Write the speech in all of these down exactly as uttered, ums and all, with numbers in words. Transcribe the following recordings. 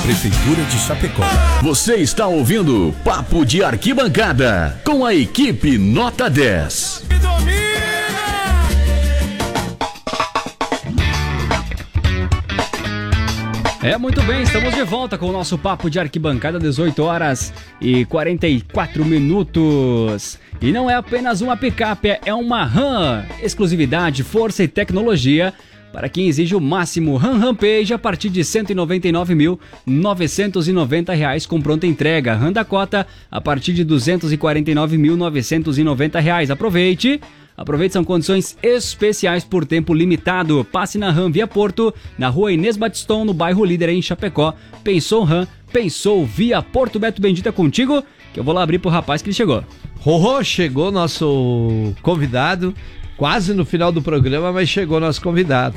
Prefeitura de Chapecó. Você está ouvindo Papo de Arquibancada com a equipe Nota dez. É, muito bem, estamos de volta com o nosso Papo de Arquibancada, dezoito horas e quarenta e quatro minutos. E não é apenas uma picape, é uma RAM. Exclusividade, força e tecnologia para quem exige o máximo. RAM Rampage a partir de cento e noventa e nove mil novecentos e noventa reais com pronta entrega. RAM Dakota a partir de duzentos e quarenta e nove mil novecentos e noventa reais. Aproveite! Aproveite, são condições especiais por tempo limitado. Passe na RAM Via Porto, na rua Inês Batistão, no bairro Líder, em Chapecó. Pensou RAM, pensou Via Porto. Beto Bendito, é contigo, que eu vou lá abrir pro rapaz que ele chegou. Rorô, chegou nosso convidado, quase no final do programa, mas chegou nosso convidado.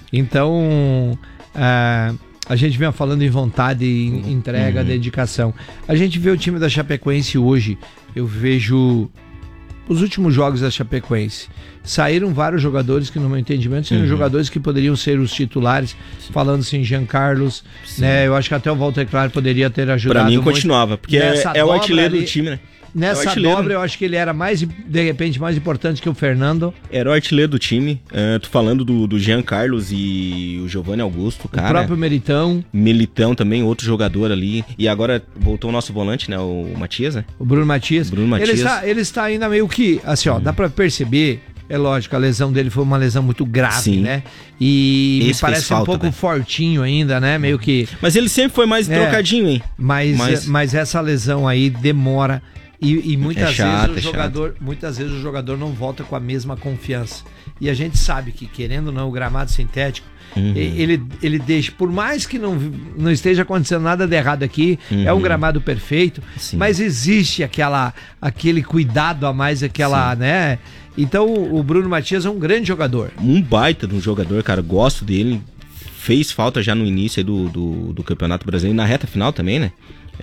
Então, a, a gente vinha falando em vontade, em entrega, uhum. dedicação. A gente vê o time da Chapecoense hoje, eu vejo... Os últimos jogos da Chapecoense, saíram vários jogadores que, no meu entendimento, seriam uhum. jogadores que poderiam ser os titulares, Sim. falando-se em Jean Carlos, né? Eu acho que até o Walter Claro poderia ter ajudado. Pra mim muito. continuava, porque é, é o artilheiro ali, do time, né? Nessa é dobra eu acho que ele era mais, de repente, mais importante que o Fernando. Era o artilheiro do time. Uh, tô falando do, do Jean Carlos e o Giovanni Augusto, cara. O próprio Militão. Militão também, outro jogador ali. E agora voltou o nosso volante, né? O Matias, né? O Bruno Matias. Bruno Matias. Ele está, ele está ainda meio que, assim, ó, hum. dá pra perceber. É lógico, a lesão dele foi uma lesão muito grave, Sim. né? E Esse me parece falta, um pouco né? fortinho ainda, né? Meio que... Mas ele sempre foi mais é, trocadinho, hein? Mas, mas... mas essa lesão aí demora... E, e muitas, é chato, vezes o é jogador, muitas vezes o jogador não volta com a mesma confiança. E a gente sabe que, querendo ou não, o gramado sintético, uhum. ele, ele deixa, por mais que não, não esteja acontecendo nada de errado aqui, uhum. é um gramado perfeito, Sim. mas existe aquela, aquele cuidado a mais, aquela, Sim. né? Então o Bruno Matias é um grande jogador. Um baita de um jogador, cara, gosto dele. Fez falta já no início aí do, do, do Campeonato Brasileiro, na reta final também, né?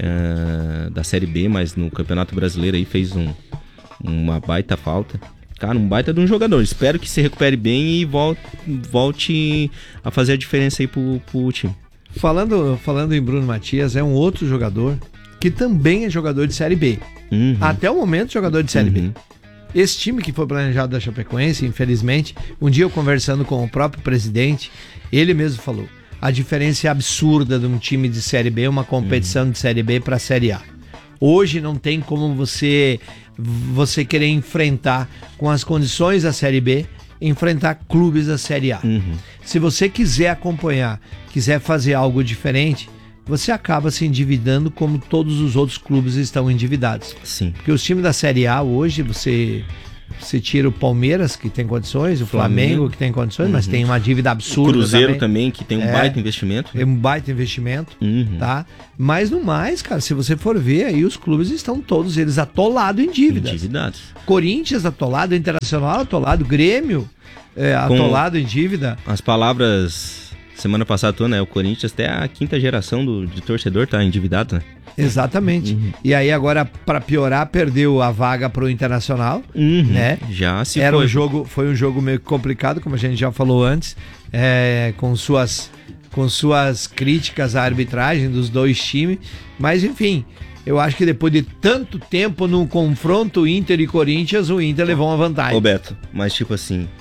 Uh, da Série B, mas no Campeonato Brasileiro aí fez um, uma baita falta. Cara, um baita de um jogador. Espero que se recupere bem e volte, volte a fazer a diferença aí pro, pro time. Falando, falando em Bruno Matias, é um outro jogador que também é jogador de Série B. Uhum. Até o momento, jogador de Série uhum. B. Esse time que foi planejado da Chapecoense, infelizmente, um dia eu conversando com o próprio presidente, ele mesmo falou: a diferença é absurda de um time de Série B, uma competição uhum. de Série B para Série A. Hoje não tem como você, você querer enfrentar, com as condições da Série B, enfrentar clubes da Série A. Uhum. Se você quiser acompanhar, quiser fazer algo diferente, você acaba se endividando como todos os outros clubes estão endividados. Sim. Porque os times da Série A hoje, você... Você tira o Palmeiras, que tem condições, o Flamengo, Flamengo que tem condições, uhum. mas tem uma dívida absurda. O Cruzeiro também, também que tem um é, baita investimento. Tem um baita investimento, uhum. tá? Mas no mais, cara, se você for ver, aí os clubes estão todos eles atolados em dívidas. Endividados. Corinthians atolado, Internacional atolado, Grêmio é, atolado em dívida. As palavras semana passada, né? O Corinthians, até a quinta geração do, de torcedor tá endividado, né? Exatamente. Uhum. E aí agora, para piorar, perdeu a vaga pro Internacional, uhum. né? Já se Era foi. Um jogo, foi um jogo meio complicado, como a gente já falou antes, é, com suas com suas críticas à arbitragem dos dois times, mas enfim, eu acho que depois de tanto tempo num confronto Inter e Corinthians, o Inter levou uma vantagem. Ô Beto, mas tipo assim,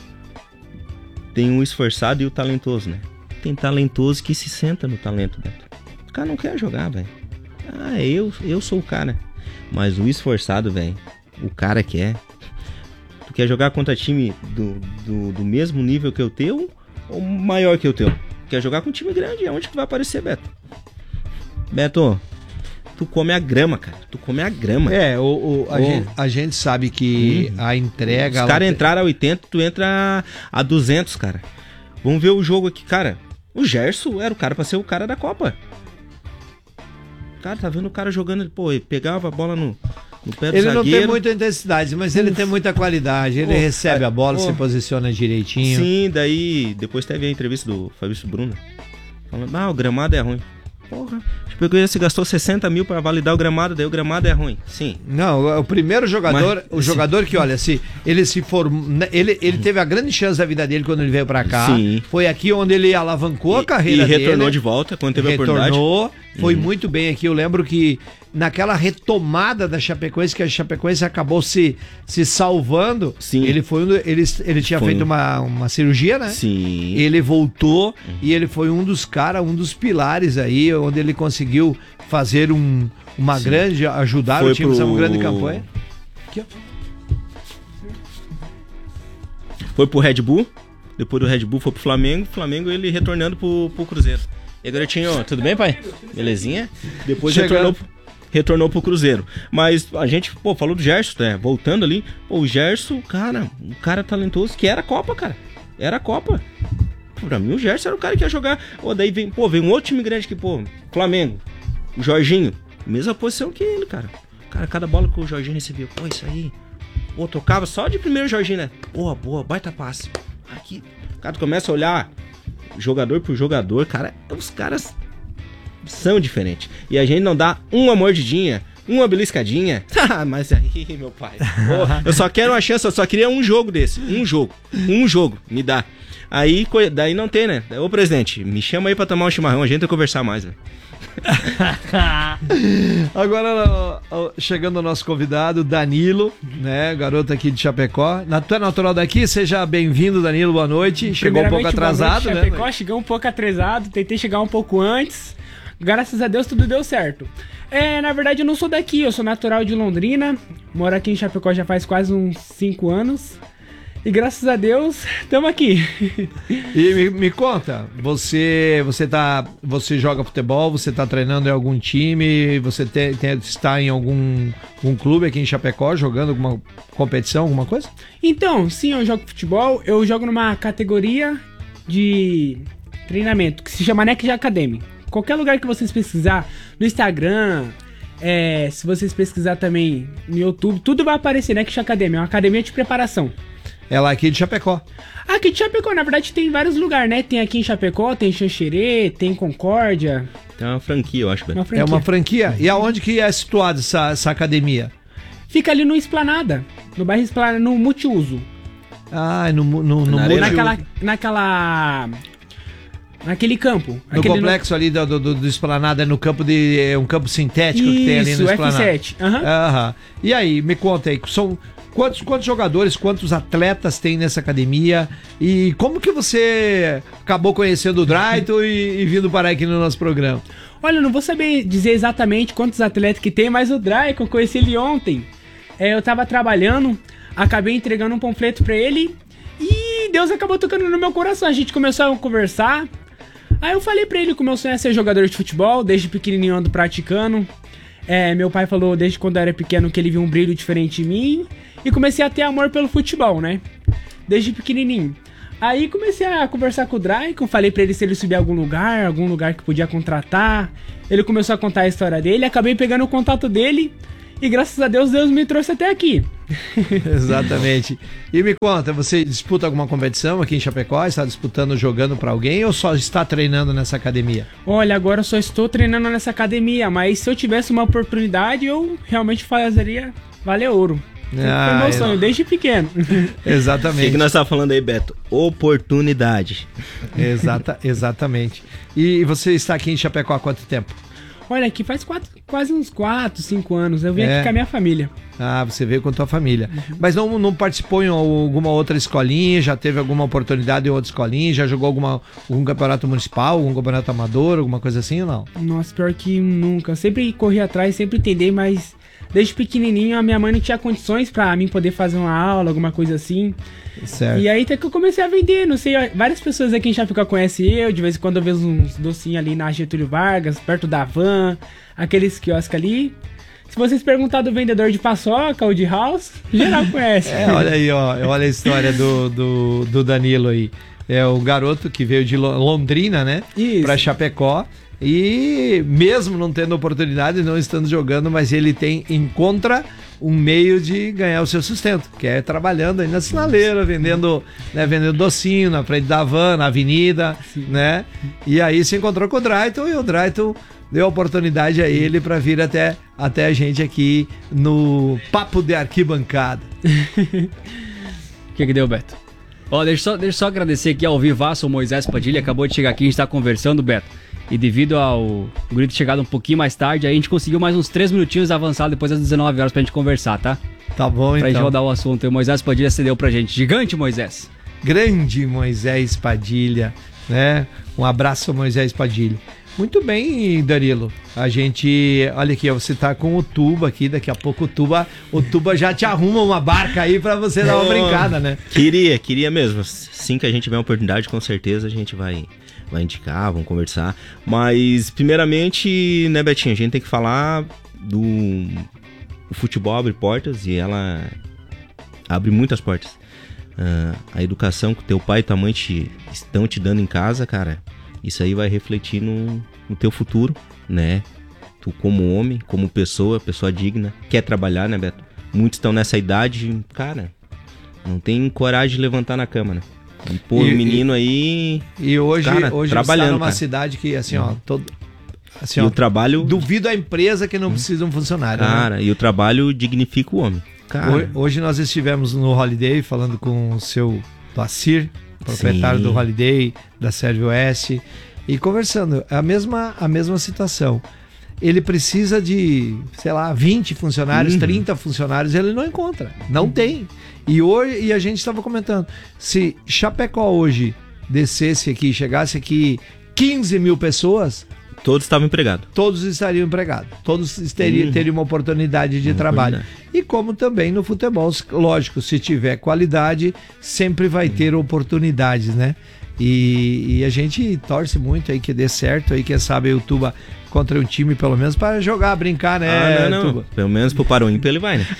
tem o esforçado e o talentoso, né? Tem talentoso que se senta no talento, Beto. O cara não quer jogar, velho. Ah, eu, eu sou o cara. Mas o esforçado, velho, o cara quer. Tu quer jogar contra time do, do, do mesmo nível que o teu ou maior que o teu? Quer jogar com um time grande, é onde que vai aparecer, Beto. Beto, tu come a grama, cara. Tu come a grama. É, o, o, a, oh. gente, a gente sabe que hum. a entrega... Os caras te... entraram a oitenta, tu entra a duzentos, cara. Vamos ver o jogo aqui, cara. O Gerson era o cara pra ser o cara da Copa. Cara, tá vendo o cara jogando, pô, ele pegava a bola no, no pé do ele zagueiro. Ele não tem muita intensidade, mas Uf. ele tem muita qualidade. Ele oh, recebe a bola, oh. se posiciona direitinho. Sim, daí depois teve a entrevista do Fabrício Bruno, falando, ah, o gramado é ruim. Porra, tipo, você gastou sessenta mil pra validar o gramado, daí o gramado é ruim. Sim. Não, o primeiro jogador, mas, o jogador sim. que, olha, se ele se formou, ele, ele teve a grande chance da vida dele quando ele veio pra cá. Sim. Foi aqui onde ele alavancou e, a carreira dele. E retornou dele, de volta quando teve retornou, a oportunidade. foi Uhum. muito bem aqui. Eu lembro que naquela retomada da Chapecoense, que a Chapecoense acabou se, se salvando, Sim. ele foi um do- ele, ele tinha Foi feito um- uma, uma cirurgia, né? Sim. Ele voltou e ele foi um dos caras, um dos pilares aí, onde ele conseguiu fazer um, uma Sim. grande, ajudar Foi o time a fazer uma pro- grande campanha. Aqui, ó. Foi pro Red Bull, depois do Red Bull foi pro Flamengo, Flamengo ele retornando pro, pro Cruzeiro. E agora tinha, tudo bem, pai? Belezinha? Depois Chegando. retornou, retornou pro Cruzeiro. Mas a gente, pô, falou do Gerson, né? Voltando ali, pô, o Gerson, cara, um cara talentoso que era a Copa, cara. Era a Copa. Pra mim o Gerson era o cara que ia jogar. Pô, daí vem, pô, vem um outro time grande que, pô, Flamengo, o Jorginho, mesma posição que ele, cara. Cara, cada bola que o Jorginho recebeu, pô, isso aí. Pô, tocava só de primeiro Jorginho, né? Boa, boa, baita passe. Aqui, cara, tu começa a olhar jogador por jogador, cara, os caras são diferentes. E a gente não dá uma mordidinha, uma beliscadinha. Mas aí, meu pai, pô, eu só quero uma chance, eu só queria um jogo desse. Um jogo, um jogo, me dá. Aí, co- daí não tem, né? Ô, presidente, me chama aí pra tomar um chimarrão, a gente vai conversar mais, velho. Agora, ó, ó, chegando o nosso convidado, Danilo, né? Garoto aqui de Chapecó. Na- Tu é natural daqui? Seja bem-vindo, Danilo, boa noite. Chegou um pouco Primeiramente, boa atrasado, noite, né? Chapecó, cheguei um pouco atrasado, tentei chegar um pouco antes. Graças a Deus tudo deu certo. É, na verdade eu não sou daqui, eu sou natural de Londrina. Moro aqui em Chapecó já faz quase uns cinco anos. E graças a Deus, estamos aqui. E me, me conta, você você tá, você joga futebol, você tá treinando em algum time, você te- te- está em algum, algum clube aqui em Chapecó jogando alguma competição, alguma coisa? Então, sim, eu jogo futebol, eu jogo numa categoria de treinamento que se chama Next Academy. Qualquer lugar que vocês pesquisar, no Instagram, é, se vocês pesquisar também no YouTube, tudo vai aparecer Next Academy, é uma academia de preparação. Ela aqui de Chapecó. Aqui de Chapecó, na verdade, tem vários lugares, né? Tem aqui em Chapecó, tem Xanxerê, tem Concórdia, Tem uma franquia, eu acho, velho. uma franquia. É uma franquia. E aonde que é situada essa, essa academia? Fica ali no Esplanada, no bairro Esplanada, no multiuso. Ah, no, no, no, Na multi- arena? Naquela, naquela... Naquele campo. no aquele complexo ali do, do, do Esplanada, é no campo de. É um campo sintético que tem ali no Isso, Esplanada. F sete. Aham. Aham. E aí, me conta aí, são quantos, quantos jogadores, quantos atletas tem nessa academia? E como que você acabou conhecendo o Drayton e, e vindo parar aqui no nosso programa? Olha, eu não vou saber dizer exatamente quantos atletas que tem, mas o Drayco, eu conheci ele ontem. É, eu tava trabalhando, acabei entregando um panfleto pra ele e Deus acabou tocando no meu coração. A gente começou a conversar. Aí eu falei pra ele que o meu sonho é ser jogador de futebol, desde pequenininho eu ando praticando. É, meu pai falou desde quando eu era pequeno que ele viu um brilho diferente em mim e comecei a ter amor pelo futebol, né? Desde pequenininho. Aí comecei a conversar com o Drayco, falei pra ele se ele subir a algum lugar, algum lugar que podia contratar. Ele começou a contar a história dele, acabei pegando o contato dele e graças a Deus, Deus me trouxe até aqui. Exatamente. E me conta, você disputa alguma competição aqui em Chapecó? Está disputando, jogando pra alguém ou só está treinando nessa academia? Olha, agora eu só estou treinando nessa academia, mas se eu tivesse uma oportunidade, eu realmente fazeria valer ouro. Ah, Foi meu é. sonho, desde pequeno. O que, Exatamente. que nós estávamos falando aí, Beto? Oportunidade. Exata, exatamente. E você está aqui em Chapecó há quanto tempo? Olha, aqui faz quatro, quase uns quatro, cinco anos. Eu vim É. aqui com a minha família. Ah, você veio com a tua família. Mas não, não participou em alguma outra escolinha? Já teve alguma oportunidade em outra escolinha? Já jogou alguma, algum campeonato municipal, algum campeonato amador, alguma coisa assim ou não? Nossa, pior que nunca. Eu sempre corri atrás, sempre tentei, mas desde pequenininho a minha mãe não tinha condições pra mim poder fazer uma aula, alguma coisa assim. Certo. E aí até que eu comecei a vender, não sei, várias pessoas aqui em Chapecó conhecem eu, de vez em quando eu vejo uns docinhos ali na Getúlio Vargas, perto da van, aqueles quiosques ali. Se vocês perguntar do vendedor de paçoca ou de house, geral conhece. É, olha aí, ó. Olha a história do, do, do Danilo aí. É o garoto que veio de Lo- Londrina, né? Isso. Pra Chapecó. E mesmo não tendo oportunidade, não estando jogando, mas ele tem, encontra um meio de ganhar o seu sustento, que é trabalhando aí na sinaleira, vendendo, né, vendendo docinho na frente da van, na avenida, né? E aí se encontrou com o Drayton e o Drayton deu a oportunidade a ele para vir até, até a gente aqui no Papo de Arquibancada. O que que deu, Beto? Ó, deixa eu só, deixa eu só agradecer aqui ao vivaço o Moisés Padilha, acabou de chegar aqui, a gente tá conversando, Beto. E devido ao grito chegado um pouquinho mais tarde, aí a gente conseguiu mais uns três minutinhos avançar depois das dezenove horas pra gente conversar, tá? Tá bom, pra então. gente rodar o assunto. E o Moisés Padilha cedeu pra gente. Gigante, Moisés. Grande Moisés Padilha, né? Um abraço, Moisés Padilha. Muito bem, Danilo. A gente, olha aqui, você tá com o Tuba aqui, daqui a pouco o Tuba, o Tuba já te arruma uma barca aí pra você dar uma Oh, brincada, né? Queria, queria mesmo. Sim que a gente tiver uma oportunidade, com certeza a gente vai, vai indicar, vamos conversar. Mas, primeiramente, né, Betinho, a gente tem que falar do... O futebol abre portas e ela abre muitas portas. Uh, a educação que teu pai e tua mãe te, estão te dando em casa, cara, isso aí vai refletir no, no teu futuro, né? Tu como homem, como pessoa, pessoa digna, quer trabalhar, né, Beto? Muitos estão nessa idade, cara, não tem coragem de levantar na cama, né? E, pô, E- o menino aí... E hoje, Cara, hoje você trabalhando, tá numa cara. cidade que, assim, ó, todo... Assim, E ó, o trabalho... duvido a empresa que não precisa de um funcionário, né? Cara, e o trabalho dignifica o homem. Cara, Hoje, hoje nós estivemos no Holiday falando com o seu Doacir, proprietário Sim. do Holiday, da Sérvio S, e conversando, é a mesma, a mesma situação. Ele precisa de, sei lá, vinte funcionários, Uhum. trinta funcionários, ele não encontra, não tem. E hoje, e a gente estava comentando, se Chapecó hoje descesse aqui, chegasse aqui quinze mil pessoas, todos estavam empregados. todos estariam empregados, todos teriam, Uhum. teriam uma oportunidade de Uma trabalho. oportunidade. E como também no futebol, lógico, se tiver qualidade, sempre vai ter oportunidades, né? E, e a gente torce muito aí que dê certo aí, quem sabe o Tuba contra um time, pelo menos, para jogar, brincar, né, Ah, não, não. Tuba? Pelo menos pro Paroímpo ele vai, né?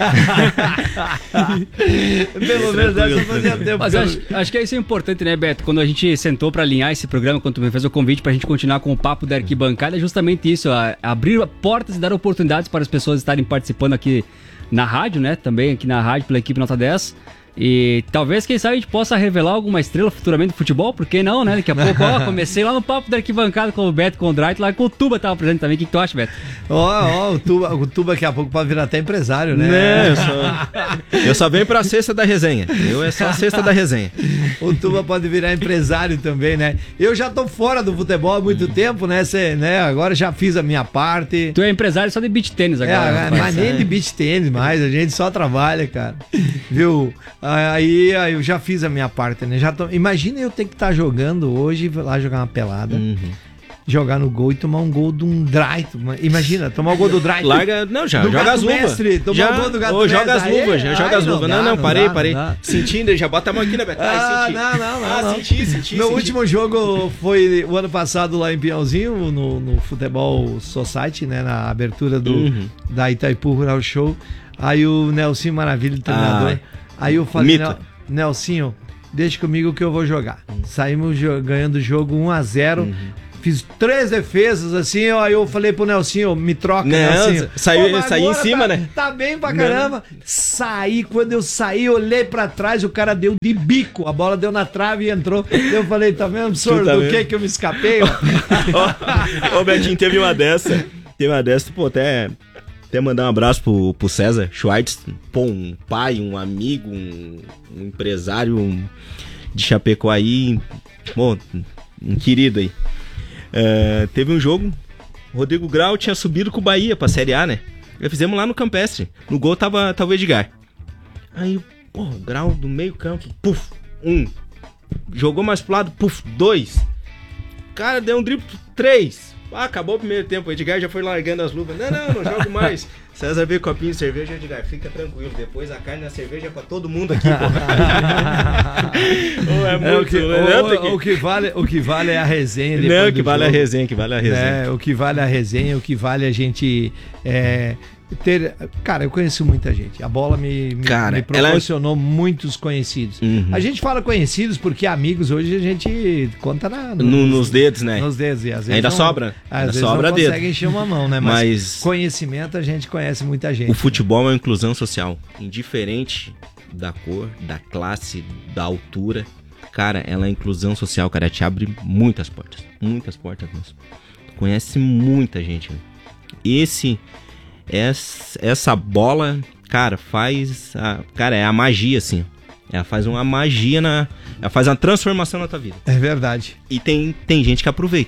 Pelo menos essa fazia tempo. Mas que eu- acho, acho que isso é importante, né, Beto? Quando a gente sentou pra alinhar esse programa, quando tu me fez o convite pra gente continuar com o papo da arquibancada, é justamente isso, a- abrir portas e dar oportunidades para as pessoas estarem participando aqui na rádio, né? Também aqui na rádio pela equipe Nota dez. E talvez, quem sabe, a gente possa revelar alguma estrela futuramente do futebol, por que não, né? Daqui a pouco, ó, comecei lá no papo da arquibancada com o Beto, com o Dreit, lá com o Tuba tava presente também. O que, que tu acha, Beto? Ó, ó, o Tuba, o Tuba daqui a pouco pode virar até empresário, né? Né, eu só, eu só venho pra cesta da resenha. Eu é só a cesta da resenha. O Tuba pode virar empresário também, né? Eu já tô fora do futebol há muito tempo, né? Cê, né? Agora já fiz a minha parte. Tu é empresário só de beach tênis É, agora. é, rapaz. mas nem de beach tênis mais, a gente só trabalha, cara. Viu? Aí, aí eu já fiz a minha parte, né? Já tô... Imagina eu ter que estar jogando hoje, ir lá jogar uma pelada, Uhum. jogar no gol e tomar um gol de um Dreit. Imagina, tomar o gol do Dreit. Larga, não, já, Do joga Gato as luvas. Mestre, tomou Já, o gol do Gato ô, joga as Mestre. luvas, já Aí, joga as aí, luvas. não Não, dá, não, não parei, dá, parei. não dá. Sentindo, já bota a mão aqui, né, Beto? Ah, Ai, senti. não, não, não. Ah, não. senti, senti, Meu senti. último jogo foi o ano passado lá em Pinhalzinho, no, no Futebol Society, né? Na abertura do, Uhum. da Itaipu Rural Show. Aí o Nelsinho Maravilha, o treinador. Ai. Aí eu falei, Mito. Nel, Nelsinho, deixa comigo que eu vou jogar. Saímos jo- ganhando o jogo um a zero. Uhum. Fiz três defesas, assim, ó, aí eu falei pro Nelsinho, me troca, Não, Nelsinho. saiu- Pô, mas saiu em agora cima, tá- né? Tá bem pra Não. caramba. Saí, quando eu saí, olhei pra trás, o cara deu de bico, a bola deu na trave e entrou. Eu falei, tá vendo, absurdo, tá do vendo? que que eu me escapei, ó? Ô, ô, Betinho, teve uma dessa. Teve uma dessa, pô, até, até mandar um abraço pro, pro César Schwartz. Pô, um pai, um amigo, um, um empresário um, de Chapecó aí. Pô, um querido aí. É, teve um jogo, o Rodrigo Grau tinha subido com o Bahia pra Série A, né? Já fizemos lá no Campestre. No gol tava, tava o Edgar. Aí, pô, o Grau do meio campo, puf, um. Jogou mais pro lado, puf, dois. Cara, deu um drible, três. Ah, acabou o primeiro tempo, o Edgar já foi largando as luvas. Não, não, não jogo mais. César veio copinho de cerveja, Edgar, fica tranquilo. Depois a carne na cerveja é pra todo mundo aqui, pô. Ô, é muito, É, o, que, né? o- Tem que- o que vale, o que vale é a resenha. Não, depois que do vale a jogo. resenha, que vale a resenha. É, o que vale a resenha, o que vale a gente é, ter. Cara, eu conheço muita gente. A bola me, me, Cara, me proporcionou muitos conhecidos. Uhum. A gente fala conhecidos porque amigos hoje a gente conta na, no- No- nos dedos, né? nos dedos. E às vezes Ainda não- sobra, Às ainda vezes sobra não dedo. consegue encher uma mão, né? Mas, Mas- conhecimento a gente conhece muita gente. O futebol é uma inclusão social, indiferente da cor, da classe, da altura. Cara, ela é inclusão social, cara, ela te abre muitas portas, muitas portas mesmo. Tu conhece muita gente, né? Esse, essa, essa bola, cara, faz, a, cara, é a magia, assim. Ela faz uma magia na, ela faz uma transformação na tua vida. É verdade. E tem, tem gente que aproveita, né?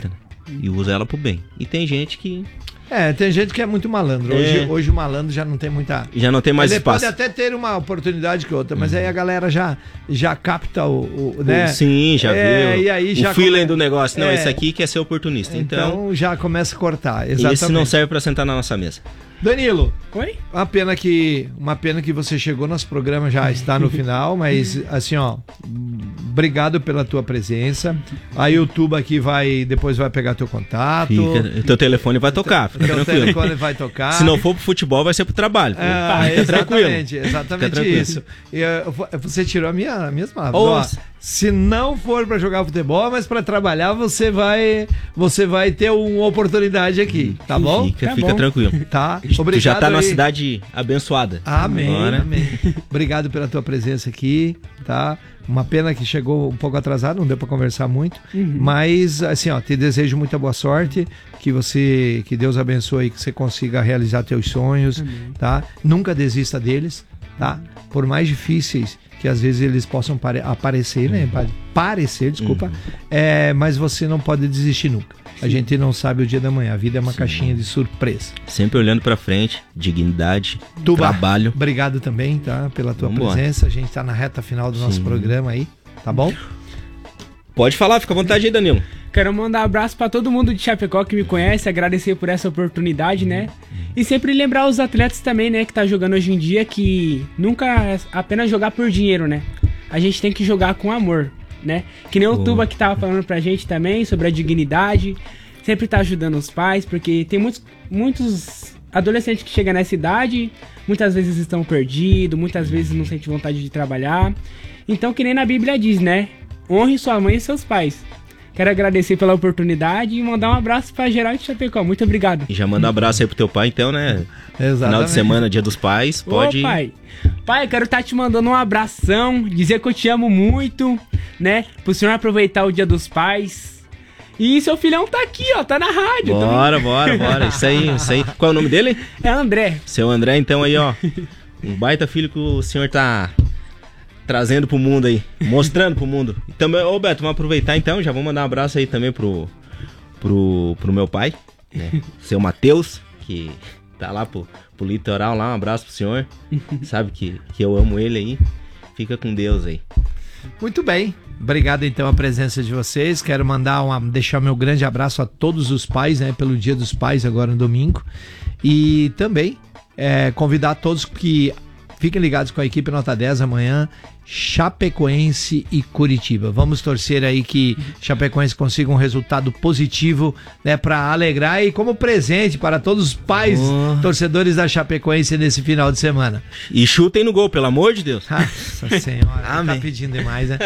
e usa ela pro bem. E tem gente que... É, tem gente que é muito malandro. Hoje, É. hoje o malandro já não tem muita... já não tem mais Ele espaço. pode até ter uma oportunidade que outra, mas aí a galera já, já capta o, o, né? Sim, já É, viu. e aí o já feeling come- do negócio. Não, É. esse aqui quer ser oportunista. Então, Então já começa a cortar, exatamente. esse não serve pra sentar na nossa mesa. Danilo, Oi? uma pena que uma pena que você chegou, nosso programa já está no final, mas assim, ó, obrigado pela tua presença. A YouTube aqui vai depois vai pegar teu contato. Fica, o teu telefone vai tocar, fica Teu tranquilo. telefone vai tocar. Se não for pro futebol, vai ser pro trabalho. Ah, Fica tranquilo. exatamente, exatamente Fica tranquilo. isso. E, eu- você tirou a minha, minhas palavras. Ô, Ó, se não for para jogar futebol, mas para trabalhar, você vai, você vai ter uma oportunidade aqui, tá bom? Fica, Tá fica bom. tranquilo. Tá. Tu já tá numa aí. cidade abençoada. Amém, Agora. amém. Obrigado pela tua presença aqui, tá? Uma pena que chegou um pouco atrasado, não deu para conversar muito, mas assim, ó, te desejo muita boa sorte, que você, que Deus abençoe, que você consiga realizar teus sonhos, tá? Nunca desista deles, tá? Por mais difíceis que às vezes eles possam pare- aparecer, né? Pa- Parecer, desculpa, é, mas você não pode desistir nunca. A gente não sabe o dia da manhã, a vida é uma caixinha de surpresa. Sempre olhando pra frente, dignidade, Tuba, trabalho. obrigado também, tá? Pela tua Vambora. presença. A gente tá na reta final do nosso Sim. programa aí, tá bom? Pode falar, fica à vontade aí, Danilo. Quero mandar um abraço pra todo mundo de Chapecó que me conhece, agradecer por essa oportunidade, né? E sempre lembrar os atletas também, né, que tá jogando hoje em dia, que nunca é apenas jogar por dinheiro, né? A gente tem que jogar com amor, né? Que nem o Boa. Tuba que tava falando pra gente também sobre a dignidade, sempre tá ajudando os pais, porque tem muitos, muitos adolescentes que chegam nessa idade, muitas vezes estão perdidos, muitas vezes não sentem vontade de trabalhar. Então, que nem na Bíblia diz, né? Honre sua mãe e seus pais. Quero agradecer pela oportunidade e mandar um abraço pra Geraldo de Chapecó. Muito obrigado. E já manda um abraço aí pro teu pai, então, né? Exatamente. Final de semana, dia dos pais, pode... Ô, pai. Pai, eu quero estar te mandando um abração, dizer que eu te amo muito, né? Pro senhor aproveitar o dia dos pais. E seu filhão tá aqui, ó, tá na rádio. Bora, bora, bora. Isso aí, isso aí. Qual é o nome dele? É André. Seu André, então, aí, ó. Um baita filho que o senhor tá trazendo pro mundo aí, mostrando pro mundo. E também, ô Beto, vamos aproveitar então, já vou mandar um abraço aí também pro, pro, pro meu pai, né? Seu Matheus, que tá lá pro, pro litoral lá, um abraço pro senhor. Sabe que, que eu amo ele aí. Fica com Deus aí. Muito bem. Obrigado então a presença de vocês. Quero mandar uma, deixar meu grande abraço a todos os pais, né, pelo Dia dos Pais agora no domingo. E também é, convidar todos que fiquem ligados com a equipe Nota dez amanhã, Chapecoense e Curitiba. Vamos torcer aí que Chapecoense consiga um resultado positivo, né, para alegrar e como presente para todos os pais Oh. torcedores da Chapecoense nesse final de semana. E chutem no gol, pelo amor de Deus. Nossa senhora, Amém. tá pedindo demais, né?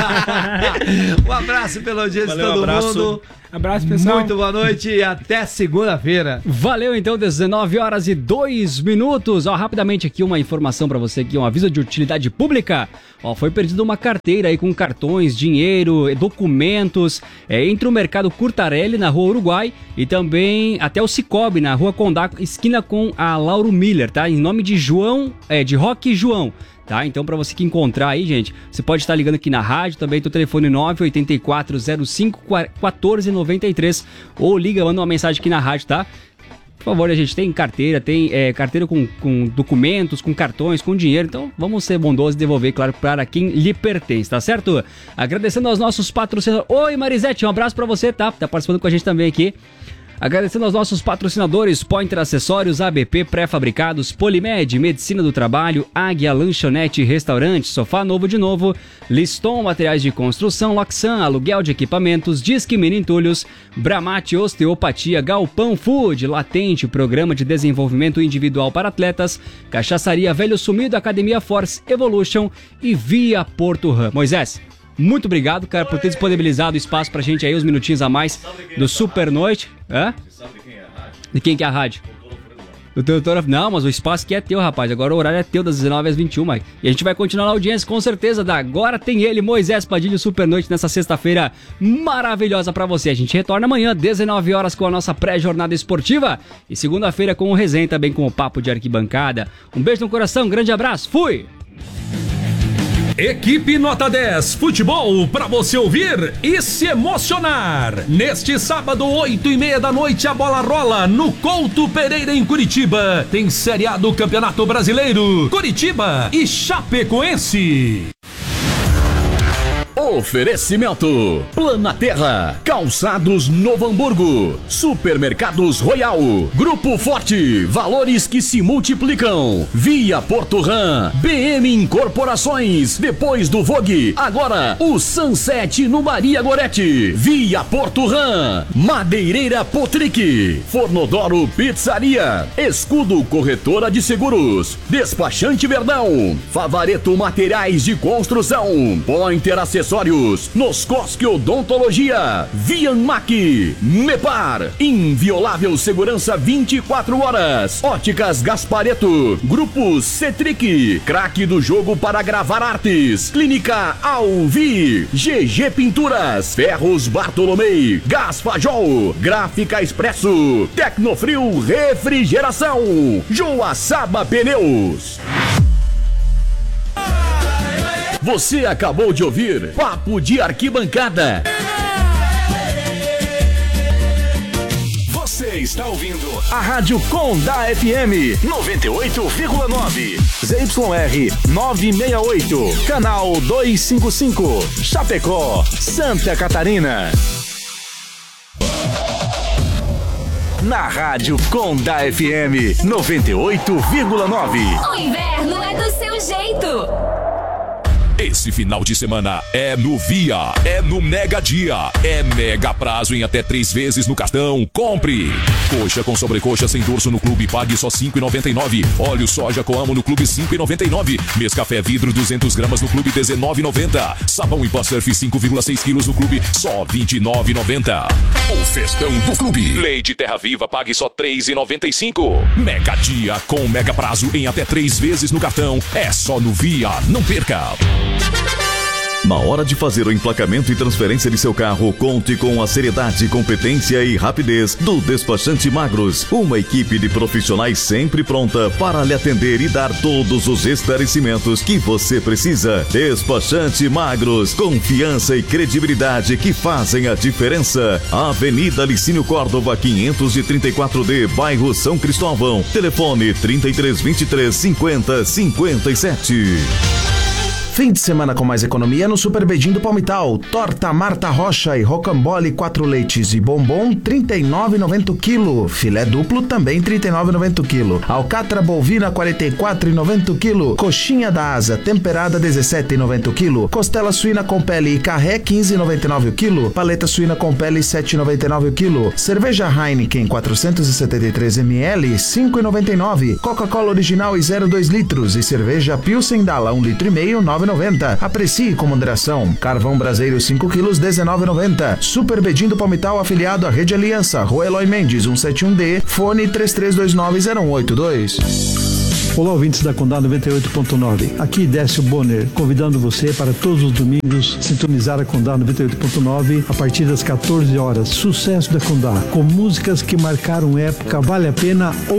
Um abraço pela audiência de Valeu, todo um abraço. mundo. Abraço, pessoal. Muito boa noite e até segunda-feira. Valeu, então, dezenove horas e dois minutos. Ó, rapidamente aqui uma informação pra você aqui, um aviso de utilidade pública. Ó, foi perdida uma carteira aí com cartões, dinheiro, documentos, é, entre o Mercado Curtarelli, na Rua Uruguai, e também até o Cicobi, na Rua Condá, esquina com a Lauro Miller, tá? Em nome de João, é, de Roque João. Tá? Então, para você que encontrar aí, gente, você pode estar ligando aqui na rádio, também do telefone nove oito quatro zero cinco um quatro nove três, ou liga, manda uma mensagem aqui na rádio, tá? Por favor, a gente tem carteira, tem é, carteira com, com documentos, com cartões, com dinheiro, então vamos ser bondosos e devolver, claro, para quem lhe pertence, tá certo? Agradecendo aos nossos patrocinadores. Oi, Marisete, um abraço para você, tá? Tá participando com a gente também aqui. Agradecendo aos nossos patrocinadores, Pointer Acessórios, A B P Pré-Fabricados, Polimed, Medicina do Trabalho, Águia Lanchonete, Restaurante, Sofá Novo de Novo, Liston Materiais de Construção, Loxan, Aluguel de Equipamentos, Disque Mini Entulhos, Bramate Osteopatia, Galpão Food, Latente, Programa de Desenvolvimento Individual para Atletas, Cachaçaria Velho Sumido, Academia Force Evolution e Via Porto Ram. Moisés, muito obrigado, cara, por ter disponibilizado espaço pra gente aí, uns minutinhos a mais do Super Noite. Hã? De quem que é a rádio? Do doutor... Não, mas o espaço aqui é teu, rapaz. Agora o horário é teu, das dezenove às vinte e uma. E a gente vai continuar na audiência, com certeza. Da Agora tem ele, Moisés Padilha, Super Noite, nessa sexta-feira maravilhosa pra você. A gente retorna amanhã, dezenove horas, com a nossa pré-jornada esportiva. E segunda-feira com o resenha, também com o Papo de Arquibancada. Um beijo no coração, um grande abraço. Fui! Equipe Nota dez, futebol para você ouvir e se emocionar. Neste sábado, oito e meia da noite, a bola rola no Couto Pereira, em Curitiba. Tem Série A do Campeonato Brasileiro, Curitiba e Chapecoense. Oferecimento: Planaterra, Calçados Novo Hamburgo, Supermercados Royal, Grupo Forte, valores que se multiplicam, Via Porto Ram, B M Incorporações, depois do Vogue, agora o Sunset no Maria Gorete, Via Porto Ram, Madeireira Potric, Fornodoro Pizzaria, Escudo Corretora de Seguros, Despachante Verdão, Favareto Materiais de Construção, Pointer Acessórios, Noscosque Odontologia, Vianmac, Mepar, Inviolável Segurança vinte e quatro horas, Óticas Gaspareto, Grupo Cetric, Craque do Jogo para Gravar Artes, Clínica Alvi, G G Pinturas, Ferros Bartolomei, Gás Fajol, Gráfica Expresso, Tecnofrio Refrigeração, Joaçaba Pneus. Você acabou de ouvir Papo de Arquibancada. Você está ouvindo a Rádio Condá F M noventa e oito vírgula nove, Z Y R novecentos e sessenta e oito, canal duzentos e cinquenta e cinco, Chapecó, Santa Catarina. Na Rádio Condá F M noventa e oito vírgula nove. O inverno é do seu jeito. Esse final de semana é no Via, é no Mega Dia, é mega prazo em até três vezes no cartão. Compre! Coxa com sobrecoxa sem dorso no clube, pague só cinco reais e noventa e nove centavos. Óleo soja Coamo no clube, cinco reais e noventa e nove centavos. Mescafé vidro duzentas gramas no clube, dezenove reais e noventa centavos. Sabão em pó surf cinco vírgula seis quilos no clube, só vinte e nove reais e noventa centavos. O festão do clube. Leite Terra Viva, pague só três reais e noventa e cinco centavos. Mega Dia com mega prazo em até três vezes no cartão. É só no Via, não perca! Na hora de fazer o emplacamento e transferência de seu carro, conte com a seriedade, competência e rapidez do Despachante Magros. Uma equipe de profissionais sempre pronta para lhe atender e dar todos os esclarecimentos que você precisa. Despachante Magros, confiança e credibilidade que fazem a diferença. Avenida Licínio Córdova, quinhentos e trinta e quatro D, bairro São Cristóvão. Telefone trinta e três, vinte e três, cinquenta, cinquenta e sete. Fim de semana com mais economia no Super Bedim do Palmital. Torta Marta Rocha e rocambole quatro leites e bombom trinta e nove reais e noventa o quilo. Filé duplo também trinta e nove reais e noventa o quilo. Alcatra bovina quarenta e quatro reais e noventa o quilo. Coxinha da asa temperada dezessete reais e noventa o quilo. Costela suína com pele e carré quinze reais e noventa e nove o quilo. Paleta suína com pele sete reais e noventa e nove o quilo. Cerveja Heineken quatrocentos e setenta e três mililitros cinco reais e noventa e nove. Coca-Cola original e zero vírgula dois litros e cerveja Pilsen Dala um litro e meio nove reais e noventa. Aprecie com moderação. Carvão braseiro cinco quilos dezenove reais e noventa. Super Bedim do Palmital afiliado à Rede Aliança. Rua Eloy Mendes cento e setenta e um D. Fone três três dois nove zero um oito dois. Olá, ouvintes da Condá noventa e oito ponto nove. Aqui Décio Bonner, convidando você para todos os domingos sintonizar a Condá noventa e oito ponto nove a partir das quatorze horas. Sucesso da Condá, com músicas que marcaram época, vale a pena